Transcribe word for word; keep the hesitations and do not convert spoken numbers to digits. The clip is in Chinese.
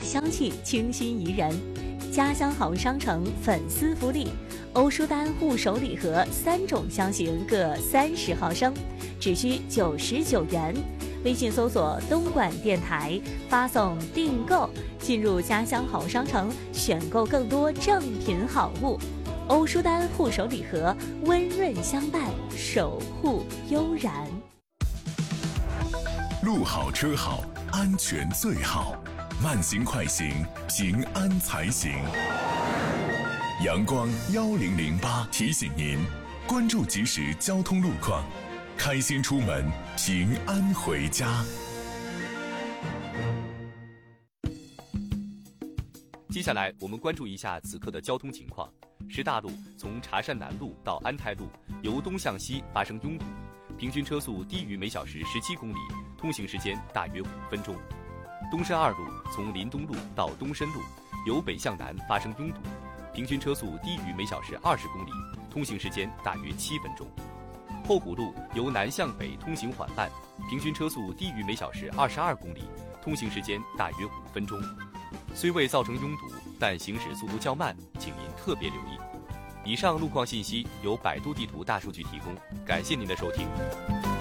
香气清新宜人。家乡好商城粉丝福利，欧舒丹护手礼盒三种香型各三十毫升，只需九十九元。微信搜索东莞电台，发送订购，进入家乡好商城，选购更多正品好物。欧舒丹护手礼盒，温润相伴，守护悠然。 路好车好，安全最好，慢行快行，平安才行。阳光幺零零八提醒您，关注即时交通路况，开心出门，平安回家。 接下来我们关注一下此刻的交通情况。石大路从茶山南路到安泰路，由东向西发生拥堵，平均车速低于每小时十七公里，通行时间大约五分钟。东山二路从林东路到东深路，由北向南发生拥堵，平均车速低于每小时二十公里，通行时间大约七分钟。后古路由南向北通行缓慢，平均车速低于每小时二十二公里，通行时间大约五分钟。虽未造成拥堵，但行驶速度较慢，请您特别留意。以上路况信息由百度地图大数据提供，感谢您的收听。